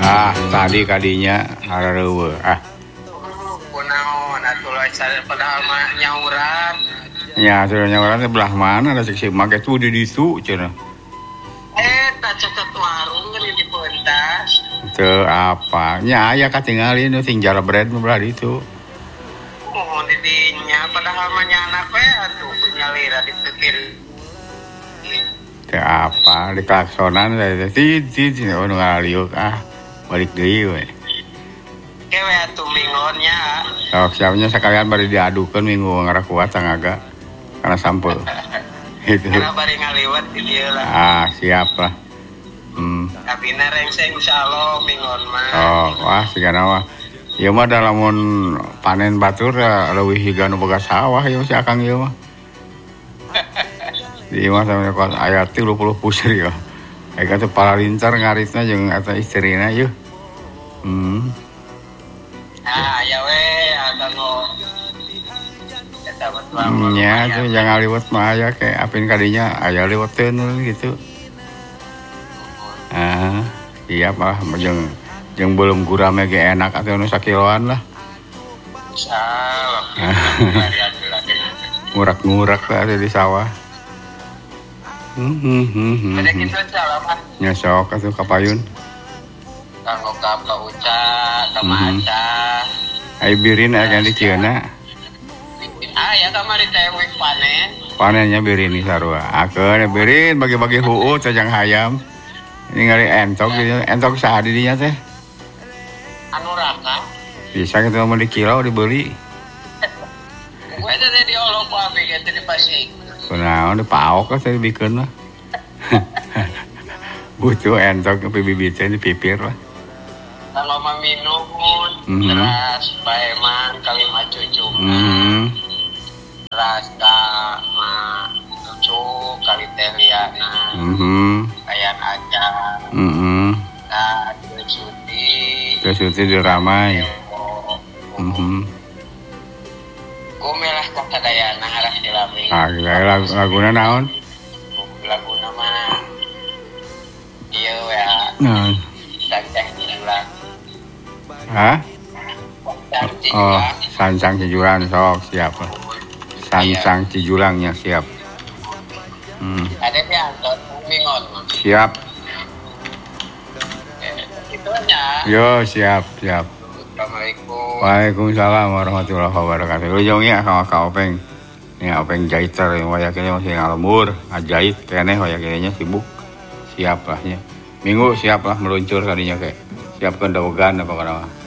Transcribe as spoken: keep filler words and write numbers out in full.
Ah, tadi kadinya hareueuh. Ah. Kunaon atuh sadar padahal mah nyauran. Nya, sudah nyauran teh belah mana da cek si make tuh di ditu cenah. Eh, tak cocok warung geuning di pentas. Teu apa. Nya aya katingali nu sing jara bread mah belah ditu. Oh, di dinya padahal mah nyana we atuh nyalira dipikir. Teu apa, di klaksonan teh tit tit oh nu ngaliuk ah. Balik deui we. Kewe atuh mingonnya. Sok siapnya sekalian bari diadukeun minggu ngarakuat sangaga. Karena sampel. Gitu. Karena bari ngaliwat di dieu lah. Ah, siap lah. Hmm. Kabina rengseng insyaallah mingon mah. Oh, wah sigana wah. Ieu mah da lamun panen batur ya leuwih higa nu boga sawah ieu si Akang ieu mah. Di mah sampe kos aya tilu puluh puseur ya. Aya teh palalintar ngaritna jeung eta istrina ieu. Hmm. Ah, ya we Akang no. Nya tuh jangan liwat mah aya ke apin kadinya aya liweteun gitu. Ah, siap ah jeung jeung belum gurame ge enak atuh nu sakiloan lah. Salah. Ngurak-ngurak lah di sawah. Hmm hmm hmm. hmm. Ada kitu salah mah. Nya sok atuh kapayun. Kanggo ka Uca, ka Maca. Ai birin aya di cieuna. Ah, ya kamari teh wek panen. Panennya birin di sarua. Akeun birin bagi-bagi huut cajang hayam. Ini ngari entok gitu. Entok saha di dinya teh? Anu raka. Bisa kita mau di kilo dibeli. Gue teh diolok ku abi teh di Pasik. Kunaon di paok teh dibikeun mah. Butuh entok ke bibitnya dipipir lah. Kalau mah minum, Mhm. teras paeman kali mah cucu. Hmm. Teras ka mah cucu kali teh liana. Mhm. Kayan aja. Mhm. Nah, cuti. Terus itu diramai. Mhm. Kumelah ka kadayana arah dilami. Ah, lagu laguna naon? Laguna mah iya ya. Nah. Sancang Cijulang. Hah? Sancang Oh, Cijulang. sancang cijulang sok siap lah. Sancang cijulangnya siap. Hmm. Ada di Anton Mingon. Siap. Itu aja. Yo, siap, siap. Assalamualaikum. Waalaikumsalam warahmatullahi wabarakatuh. Ujungnya sama Kak Openg. Ini Openg jaiter yang wayaknya masih ngalembur, ngajait keneh wayaknya sibuk. Siap lah ya. Minggu siap lah meluncur tadinya kayak siapkan dawagan apa kana.